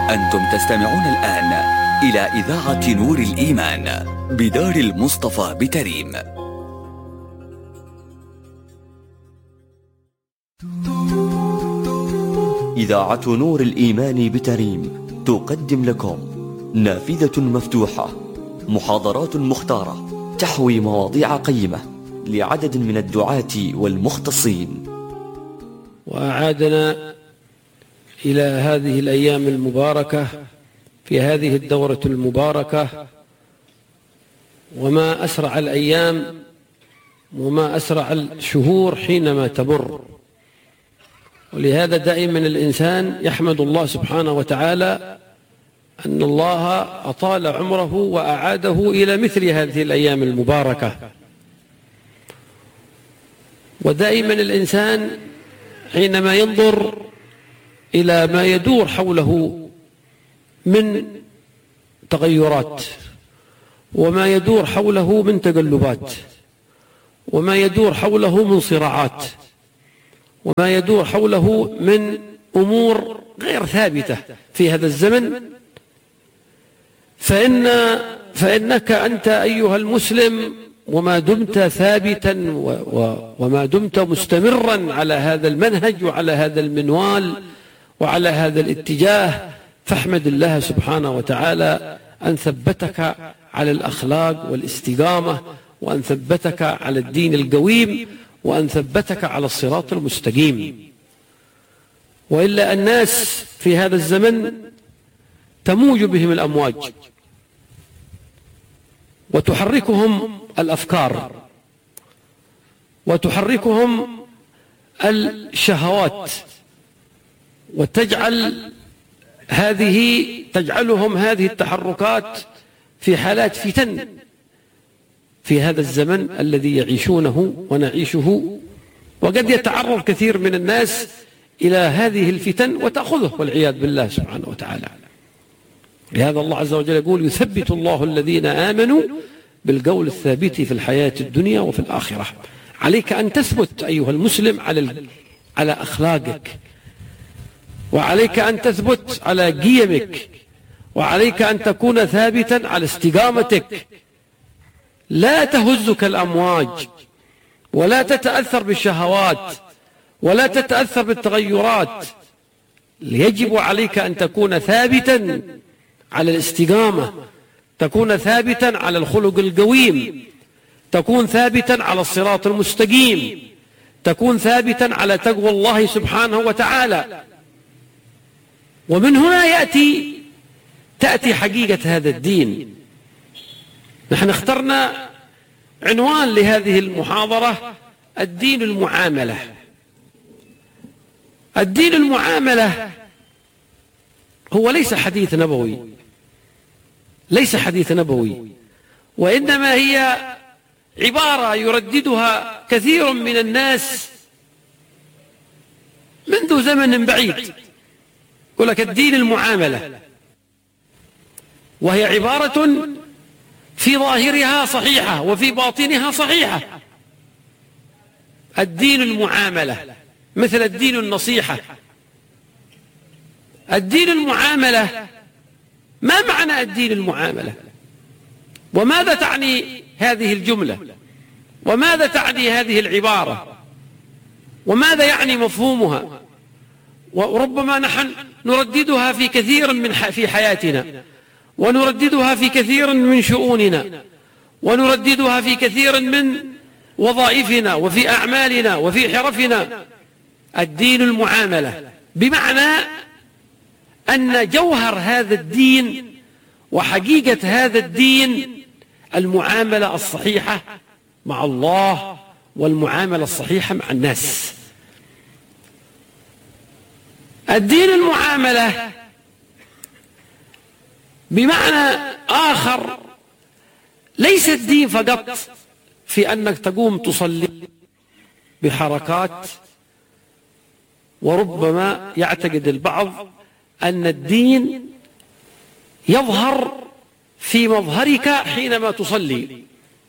أنتم تستمعون الآن إلى إذاعة نور الإيمان بدار المصطفى بتريم. إذاعة نور الإيمان بتريم تقدم لكم نافذة مفتوحة، محاضرات مختارة تحوي مواضيع قيمة لعدد من الدعاة والمختصين. وأعادنا إلى هذه الأيام المباركة في هذه الدورة المباركة، وما أسرع الأيام وما أسرع الشهور حينما تمر. ولهذا دائما الإنسان يحمد الله سبحانه وتعالى أن الله أطال عمره وأعاده إلى مثل هذه الأيام المباركة. ودائما الإنسان حينما ينظر إلى ما يدور حوله من تغيرات، وما يدور حوله من تقلبات، وما يدور حوله من صراعات، وما يدور حوله من أمور غير ثابتة في هذا الزمن، فإنك أنت أيها المسلم وما دمت ثابتا وما دمت مستمرا على هذا المنهج وعلى هذا المنوال وعلى هذا الاتجاه، فاحمد الله سبحانه وتعالى أن ثبتك على الأخلاق والاستقامة، وأن ثبتك على الدين القويم، وأن ثبتك على الصراط المستقيم. وإلا الناس في هذا الزمن تموج بهم الأمواج وتحركهم الأفكار وتحركهم الشهوات، تجعلهم هذه التحركات في حالات فتن في هذا الزمن الذي يعيشونه ونعيشه. وقد يتعرض كثير من الناس إلى هذه الفتن وتأخذه والعياذ بالله سبحانه وتعالى. لهذا الله عز وجل يقول: يثبت الله الذين آمنوا بالقول الثابت في الحياة الدنيا وفي الآخرة. عليك أن تثبت أيها المسلم على أخلاقك، وعليك أن تثبت على قيمك، وعليك أن تكون ثابتا على استقامتك. لا تهزك الأمواج، ولا تتأثر بالشهوات، ولا تتأثر بالتغيرات. يجب عليك أن تكون ثابتا على الاستقامة، تكون ثابتا على الخلق القويم، تكون ثابتا على الصراط المستقيم، تكون ثابتا على تقوى الله سبحانه وتعالى. ومن هنا تأتي حقيقة هذا الدين. نحن اخترنا عنوان لهذه المحاضرة: الدين المعاملة. الدين المعاملة هو ليس حديث نبوي، ليس حديث نبوي، وإنما هي عبارة يرددها كثير من الناس منذ زمن بعيد. يقول لك الدين المعاملة، وهي عبارة في ظاهرها صحيحة وفي باطنها صحيحة. الدين المعاملة مثل الدين النصيحة. الدين المعاملة، ما معنى الدين المعاملة؟ وماذا تعني هذه الجملة؟ وماذا تعني هذه العبارة؟ وماذا يعني مفهومها؟ وربما نحن نرددها في كثير في حياتنا، ونرددها في كثير من شؤوننا، ونرددها في كثير من وظائفنا وفي أعمالنا وفي حرفنا. الدين المعاملة بمعنى أن جوهر هذا الدين وحقيقة هذا الدين المعاملة الصحيحة مع الله والمعاملة الصحيحة مع الناس. الدين المعاملة بمعنى آخر ليس الدين فقط في أنك تقوم تصلي بحركات. وربما يعتقد البعض أن الدين يظهر في مظهرك حينما تصلي،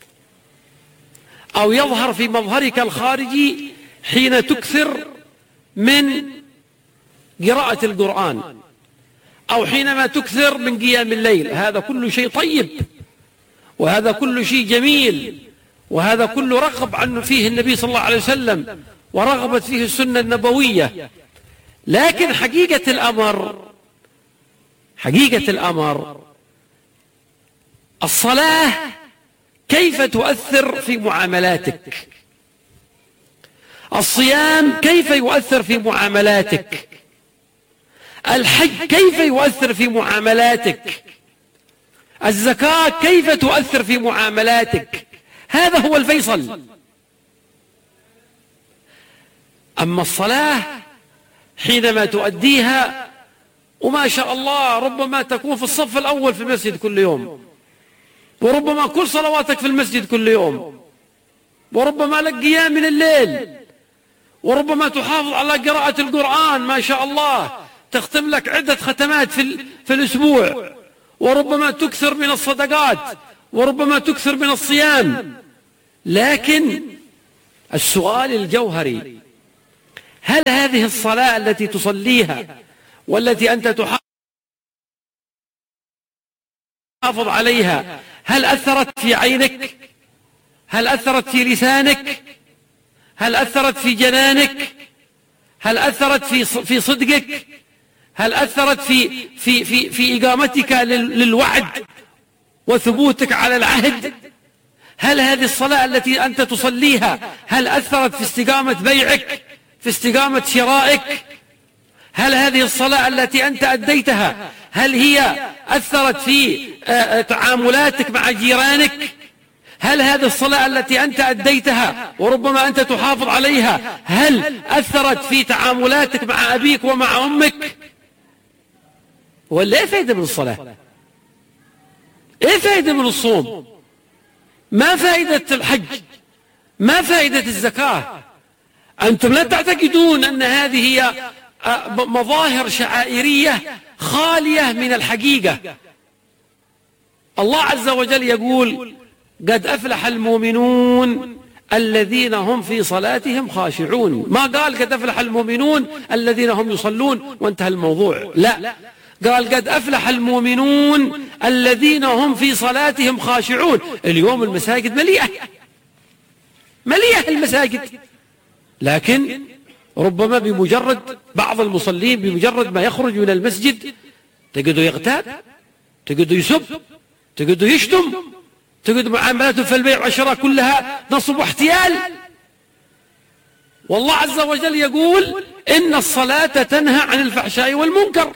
أو يظهر في مظهرك الخارجي حين تكثر من قراءة القرآن، أو حينما تكثر من قيام الليل، هذا كل شيء طيب، وهذا كل شيء جميل، وهذا كله رغب عنه فيه النبي صلى الله عليه وسلم ورغبت فيه السنة النبوية. لكن حقيقة الأمر الصلاة كيف تؤثر في معاملاتك، الصيام كيف يؤثر في معاملاتك، الحج كيف يؤثر في معاملاتك، الزكاة كيف تؤثر في معاملاتك. هذا هو الفيصل. أما الصلاة حينما تؤديها وما شاء الله ربما تكون في الصف الأول في المسجد كل يوم، وربما كل صلواتك في المسجد كل يوم، وربما لك قيام من الليل، وربما تحافظ على قراءة القرآن ما شاء الله، تختم لك عدة ختمات في الأسبوع، وربما تكثر من الصدقات، وربما تكثر من الصيام. لكن السؤال الجوهري: هل هذه الصلاة التي تصليها والتي أنت تحافظ عليها هل أثرت في عينك؟ هل أثرت في لسانك؟ هل أثرت في جنانك؟ هل أثرت في صدقك؟ هل أثرت في إقامتك للوعد وثبوتك على العهد؟ هل هذه الصلاة التي أنت تصليها هل أثرت في استقامة بيعك، في استقامة شرائك؟ هل هذه الصلاة التي أنت أديتها هل هي أثرت في تعاملاتك مع جيرانك؟ هل هذه الصلاة التي أنت أديتها وربما أنت تحافظ عليها هل أثرت في تعاملاتك مع أبيك ومع أمك؟ ولا إيه فائدة من الصلاة؟ إيه فائدة من الصوم؟ ما فائدة الحج؟ ما فائدة الزكاة؟ أنتم لا تعتقدون أن هذه هي مظاهر شعائرية خالية من الحقيقة. الله عز وجل يقول: قد أفلح المؤمنون الذين هم في صلاتهم خاشعون. ما قال قد أفلح المؤمنون الذين هم يصلون وانتهى الموضوع، لا، قال قد أفلح المؤمنون الذين هم في صلاتهم خاشعون. اليوم المساجد مليئة المساجد، لكن ربما بمجرد بعض المصلين بمجرد ما يخرج من المسجد تجده يغتاب، تجده يسب، تجده يشتم، تجد معاملاته في البيع والشراء كلها نصب واحتيال. والله عز وجل يقول: إن الصلاة تنهى عن الفحشاء والمنكر.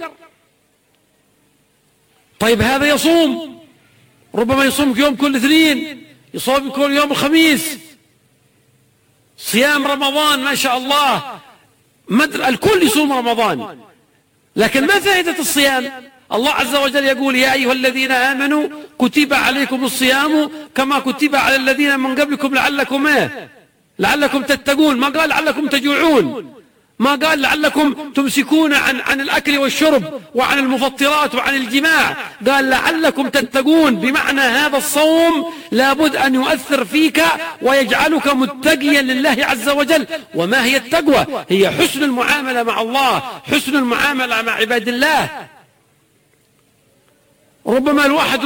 طيب هذا يصوم، ربما يصوم يوم كل اثنين، يصوم كل يوم الخميس، صيام رمضان ما شاء الله، الكل يصوم رمضان، لكن ما فائدة الصيام؟ الله عز وجل يقول: يا أيها الذين آمنوا كتب عليكم الصيام كما كتب على الذين من قبلكم لعلكم تتقون. ما قال لعلكم تجوعون، ما قال لعلكم تمسكون عن الأكل والشرب وعن المفطرات وعن الجماع، قال لعلكم تتقون، بمعنى هذا الصوم لابد أن يؤثر فيك ويجعلك متقيا لله عز وجل. وما هي التقوى؟ هي حسن المعاملة مع الله، حسن المعاملة مع عباد الله. ربما الواحد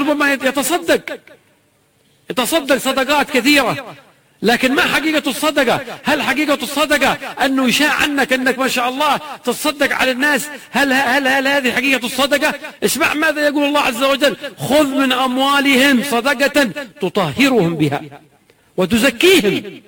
يتصدق صدقات كثيرة، لكن ما حقيقة الصدقة؟ هل حقيقة الصدقة أنه يشاع عنك أنك ما شاء الله تصدق على الناس؟ هل هذه حقيقة الصدقة؟ اسمع ماذا يقول الله عز وجل: خذ من أموالهم صدقة تطهرهم بها وتزكيهم.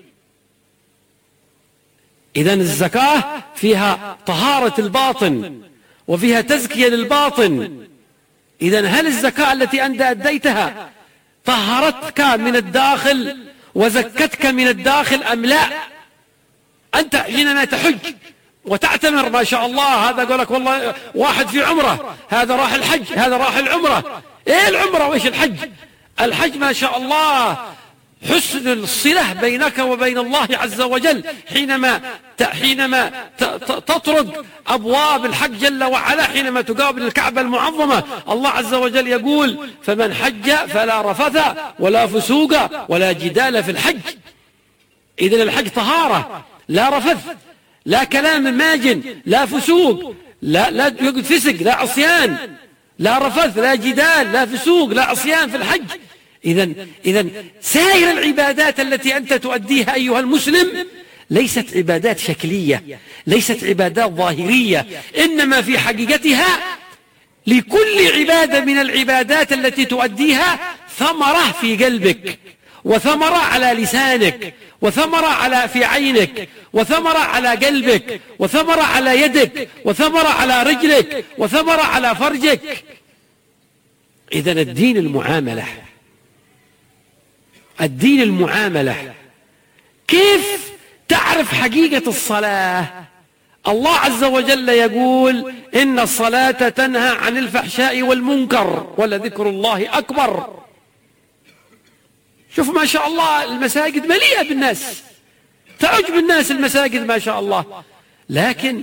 إذن الزكاة فيها طهارة الباطن وفيها تزكية للباطن. إذن هل الزكاة التي أنت أديتها طهرتك من الداخل وزكتك من الداخل أم لا؟ أنت حينما تحج وتعتمر ما شاء الله، هذا يقول لك والله واحد في عمره، هذا راح الحج، هذا راح العمرة. إيه العمرة وإيش الحج؟ الحج ما شاء الله حسن الصلة بينك وبين الله عز وجل، حينما تطرق أبواب الحق جل وعلا، حينما تقابل الكعبة المعظمة، الله عز وجل يقول: فمن حج فلا رفث ولا فسوق ولا جدال في الحج. إذن الحج طهارة، لا رفث، لا كلام ماجن، لا فسوق، لا فسق، لا عصيان، لا رفث، لا جدال، لا فسوق، لا عصيان في الحج. إذن سائر العبادات التي أنت تؤديها أيها المسلم ليست عبادات شكلية، ليست عبادات ظاهرية، إنما في حقيقتها لكل عبادة من العبادات التي تؤديها ثمرة في قلبك، وثمرة على لسانك، وثمرة في عينك، وثمرة على قلبك، وثمرة على يدك، وثمرة على رجلك، وثمرة على فرجك. إذن الدين المعاملة، الدين المعاملة. كيف تعرف حقيقة الصلاة؟ الله عز وجل يقول إن الصلاة تنهى عن الفحشاء والمنكر ولذكر الله أكبر. شوف ما شاء الله المساجد مليئة بالناس، تعجب الناس المساجد ما شاء الله، لكن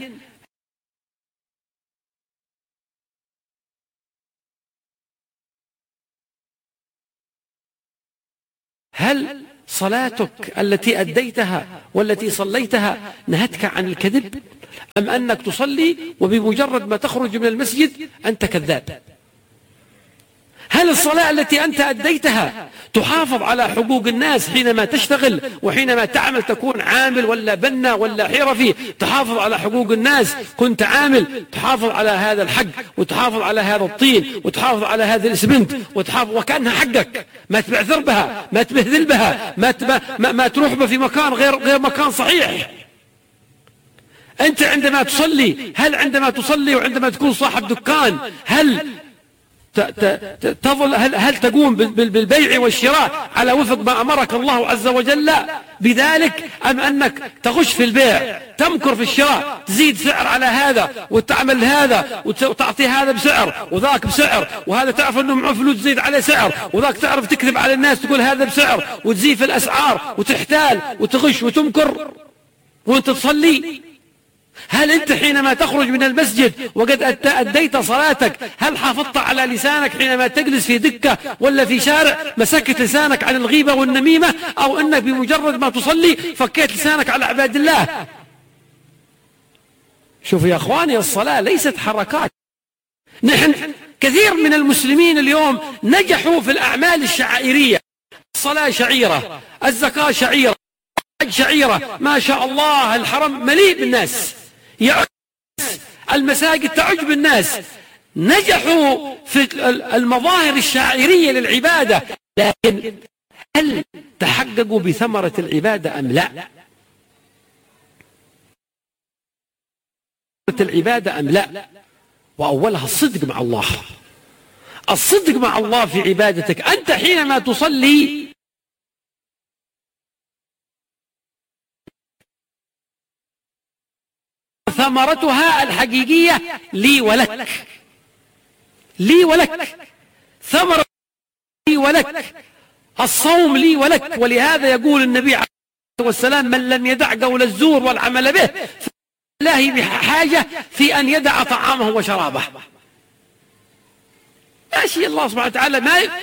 هل صلاتك التي أديتها والتي صليتها نهتك عن الكذب، أم أنك تصلي وبمجرد ما تخرج من المسجد أنت كذاب؟ هل الصلاة التي أنت أديتها تحافظ على حقوق الناس حينما تشتغل وحينما تعمل، تكون عامل ولا بنا ولا حرفي، تحافظ على حقوق الناس، كنت عامل تحافظ على هذا الحق وتحافظ على هذا الطين وتحافظ على هذا الإسمنت وتحافظ وكأنها حقك، ما تبعثر بها، ما تبهذل بها، ما تروح بها في مكان غير مكان صحيح. أنت عندما تصلي، هل عندما تصلي وعندما تكون صاحب دكان هل هل تقوم بالبيع والشراء على وفق ما أمرك الله عز وجل بذلك، أم أنك تغش في البيع، تمكر في الشراء، تزيد سعر على هذا وتعمل هذا وتعطي هذا بسعر وذاك بسعر، وهذا تعرف أنه معه فلوس تزيد عليه سعر، وذاك تعرف تكذب على الناس تقول هذا بسعر وتزيد في الأسعار وتحتال وتغش وتمكر وانت تصلي؟ هل أنت حينما تخرج من المسجد وقد أديت صلاتك هل حافظت على لسانك حينما تجلس في دكة ولا في شارع، مسكت لسانك عن الغيبة والنميمة، أو أنك بمجرد ما تصلي فكيت لسانك على عباد الله؟ شوفوا يا أخواني، الصلاة ليست حركات. نحن كثير من المسلمين اليوم نجحوا في الأعمال الشعائرية، الصلاة شعيرة، الزكاة شعيرة، شعيرة، ما شاء الله الحرم مليء بالناس، المساجد تعجب الناس، نجحوا في المظاهر الشعائرية للعبادة، لكن هل تحققوا بثمرة العبادة أم لا؟ العبادة أم لا؟ وأولها الصدق مع الله، الصدق مع الله في عبادتك. أنت حينما تصلي ثمرتها الحقيقية لي ولك، لي ولك، ثمرة لي ولك، الصوم لي ولك. ولهذا يقول النبي عليه الصلاة والسلام من لم يدع قول الزور والعمل به فلله بحاجة في أن يدع طعامه وشرابه. ماشي الله سبحانه وتعالى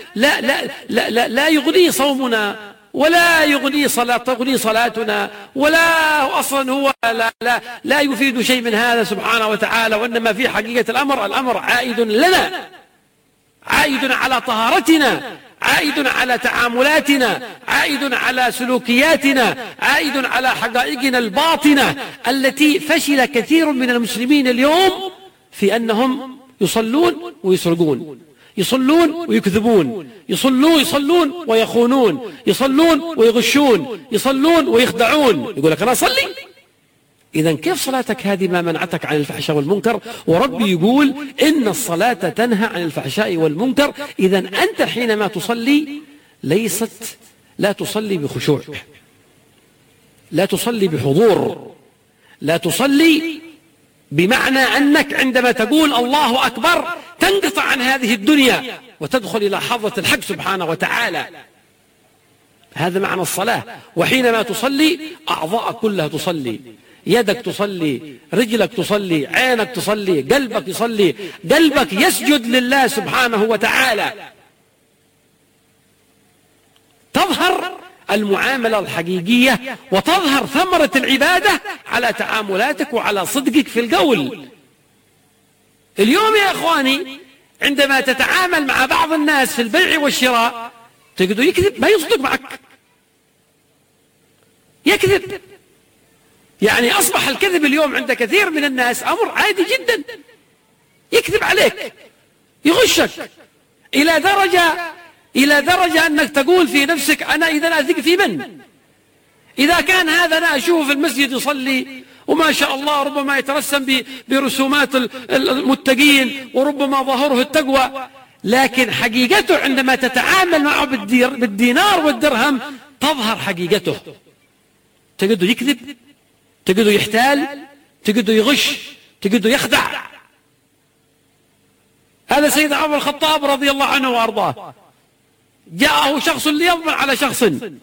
لا يغني صومنا ولا يغني صلاتنا، ولا أصلا هو لا يفيد شيء من هذا سبحانه وتعالى، وإنما في حقيقة الأمر عائد لنا، عائد على طهارتنا، عائد على تعاملاتنا، عائد على سلوكياتنا، عائد على حقائقنا الباطنة التي فشل كثير من المسلمين اليوم في أنهم يصلون ويسرقون، يصلون ويكذبون، يصلون ويخونون، يصلون ويغشون، يصلون ويخدعون، يقول لك أنا أصلي. إذن كيف صلاتك هذه ما منعتك عن الفحشاء والمنكر؟ وربي يقول إن الصلاة تنهى عن الفحشاء والمنكر. إذن أنت حينما تصلي لا تصلي بخشوع، لا تصلي بحضور، لا تصلي بمعنى أنك عندما تقول الله أكبر تنقطع عن هذه الدنيا وتدخل إلى حضرة الحق سبحانه وتعالى. هذا معنى الصلاة. وحينما تصلي أعضاءك كلها تصلي، يدك تصلي، رجلك تصلي، عينك تصلي، قلبك يصلي، قلبك يسجد لله سبحانه وتعالى. تظهر المعاملة الحقيقية وتظهر ثمرة العبادة على تعاملاتك وعلى صدقك في القول. اليوم يا أخواني عندما تتعامل مع بعض الناس في البيع والشراء تجده يكذب، ما يصدق معك، يكذب. يعني أصبح الكذب اليوم عند كثير من الناس أمر عادي جدا، يكذب عليك، يغشك، إلى درجة أنك تقول في نفسك أنا إذا أثق في من؟ إذا كان هذا أنا أشوفه في المسجد يصلي وما شاء الله ربما يترسم برسومات المتقين وربما ظهره التقوى، لكن حقيقته عندما تتعامل معه بالدينار والدرهم تظهر حقيقته، تجده يكذب، تجده يحتال، تجده يغش، تجده يخدع. هذا سيدنا عمر الخطاب رضي الله عنه وأرضاه، جاءه شخص ليضمن على شخص،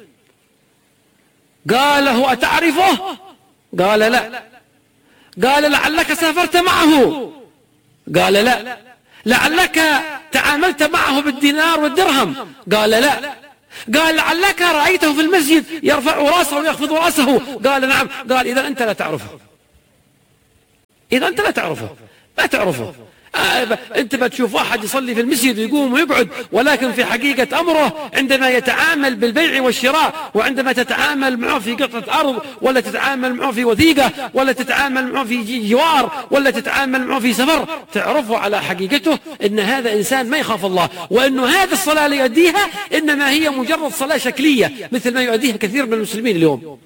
قال له أتعرفه؟ قال لا. قال لعلك سافرت معه؟ قال لا. لعلك تعاملت معه بالدينار والدرهم؟ قال لا. قال لعلك رأيته في المسجد يرفع رأسه ويخفض رأسه؟ قال نعم. قال إذا أنت لا تعرفه، إذا أنت لا تعرفه، ما تعرفه. أنت بتشوف واحد يصلي في المسجد ويقوم ويقعد، ولكن في حقيقة أمره عندما يتعامل بالبيع والشراء، وعندما تتعامل معه في قطعة أرض، ولا تتعامل معه في وثيقة، ولا تتعامل معه في جوار، ولا تتعامل معه في سفر، تعرفه على حقيقته إن هذا إنسان ما يخاف الله، وأنه هذه الصلاة اللي يؤديها إنما هي مجرد صلاة شكلية مثل ما يؤديها كثير من المسلمين اليوم.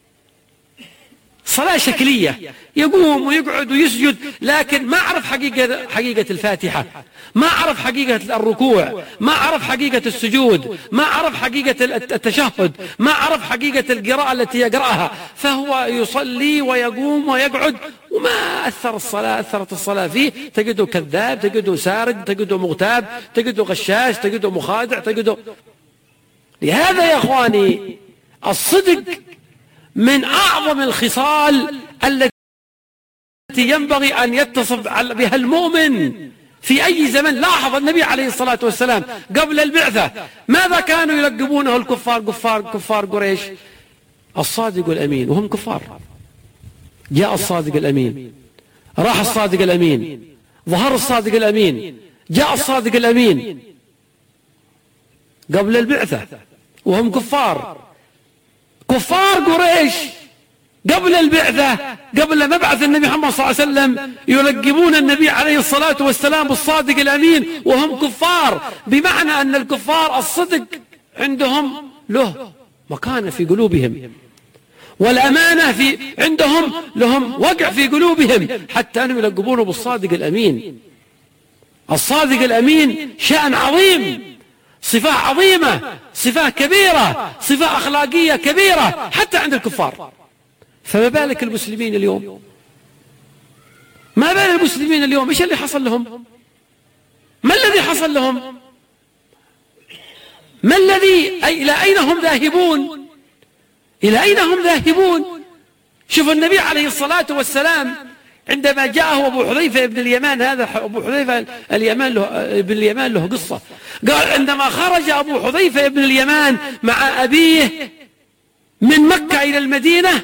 صلاة شكلية، يقوم ويقعد ويسجد، لكن ما عرف حقيقة الفاتحة، ما عرف حقيقة الركوع، ما عرف حقيقة السجود، ما عرف حقيقة التشهد، ما عرف حقيقة القراءة التي يقرأها، فهو يصلي ويقوم ويقعد وما أثرت الصلاة فيه. تجده كذاب، تجده سارق، تجده مغتاب، تجده غشاش، تجده مخادع، تجده. لهذا يا أخواني الصدق من أعظم الخصال التي ينبغي أن يتصف بها المؤمن في أي زمن. لاحظ النبي عليه الصلاة والسلام قبل البعثة ماذا كانوا يلقبونه الكفار؟ كفار قريش الصادق الأمين، وهم كفار. جاء الصادق الأمين، راح الصادق الأمين، ظهر الصادق الأمين، جاء الصادق الأمين قبل البعثة وهم كفار قريش قبل البعثة، قبل مبعث النبي محمد صلى الله عليه وسلم، يلقبون النبي عليه الصلاة والسلام بالصادق الأمين وهم كفار، بمعنى أن الكفار الصدق عندهم له مكانة في قلوبهم، والأمانة عندهم لهم وقع في قلوبهم، حتى أنهم يلقبونه بالصادق الأمين. الصادق الأمين شأن عظيم، صفة عظيمة، صفة كبيرة، صفة أخلاقية كبيرة حتى عند الكفار. فما بالك المسلمين اليوم؟ ما بال المسلمين اليوم؟ ايش اللي حصل لهم؟ ما الذي حصل لهم؟ ما الذي إلى أين هم ذاهبون؟ إلى أين هم ذاهبون؟ شوف النبي عليه الصلاة والسلام عندما جاءه أبو حذيفة بن اليمان، هذا أبو حذيفة بن اليمان له قصة، قال عندما خرج أبو حذيفة بن اليمان مع أبيه من مكة إلى المدينة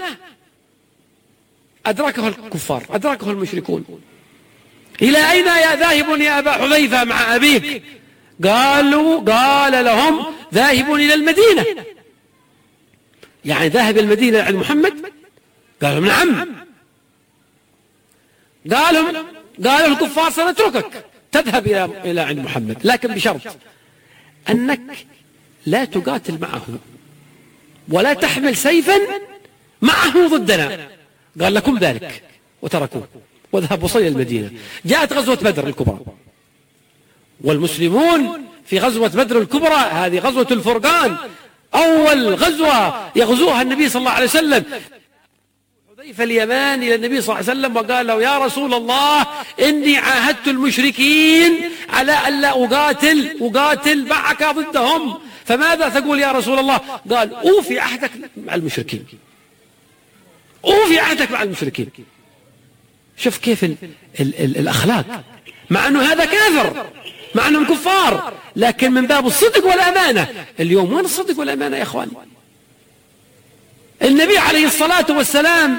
أدركه الكفار، أدركه المشركون. إلى أين يا ذاهب يا أبا حذيفة مع أبيك؟ قال لهم ذاهب إلى المدينة، يعني ذاهب المدينة عند محمد؟ قالوا نعم. قالوا الكفار سنتركك تذهب إلى عند محمد، لكن بشرط أنك لا تقاتل معه ولا تحمل سيفا معه ضدنا. قال لكم ذلك وتركوه وذهبوا صلى المدينة. جاءت غزوة بدر الكبرى، والمسلمون في غزوة بدر الكبرى هذه غزوة الفرقان، أول غزوة يغزوها النبي صلى الله عليه وسلم. حذيفة اليمان إلى النبي صلى الله عليه وسلم وقال له يا رسول الله إني عاهدت المشركين على أن لا أقاتل معك ضدهم، فماذا تقول يا رسول الله؟ قال أوفي عهدك مع المشركين، أوفي عهدك مع المشركين. شوف كيف الأخلاق، مع أنه هذا كافر، مع أنهم كفار، لكن من باب الصدق والأمانة. اليوم وين الصدق والأمانة يا أخواني؟ النبي عليه الصلاة والسلام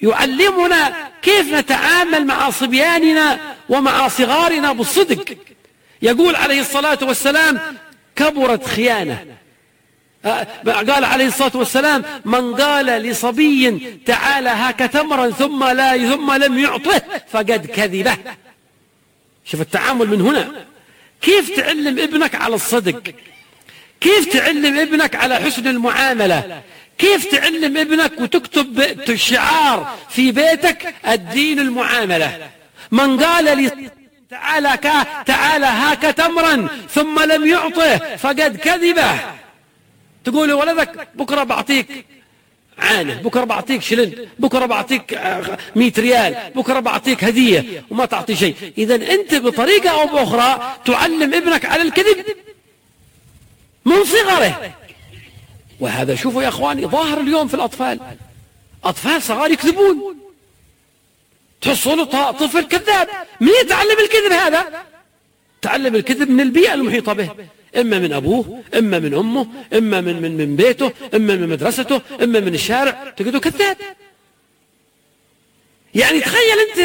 يعلمنا كيف نتعامل مع صبياننا ومع صغارنا بالصدق، يقول عليه الصلاة والسلام كبرت خيانة. قال عليه الصلاة والسلام من قال لصبي تعالى هاك تمرا ثم لم يعطه فقد كذبه. شوف التعامل من هنا. كيف تعلم ابنك على الصدق؟ كيف تعلم ابنك على حسن المعاملة؟ كيف تعلم ابنك وتكتب شعار في بيتك الدين المعاملة؟ من قال لي تعالى هاك تمرا ثم لم يعطه فقد كذبه. تقول لولدك بكرة بعطيك عانة، بكرة بعطيك شلن، بكرة بعطيك 100 ريال، بكرة بعطيك هدية، وما تعطي شيء. إذا أنت بطريقة أو بأخرى تعلم ابنك على الكذب من صغره. وهذا شوفوا يا أخواني ظاهر اليوم في الأطفال. أطفال صغار يكذبون، تحصل طفل كذاب. من يتعلم الكذب هذا؟ تعلم الكذب من البيئة المحيطة به، إما من أبوه، إما من أمه، إما من بيته، إما من مدرسته، إما من الشارع. تجده كذاب. يعني تخيل أنت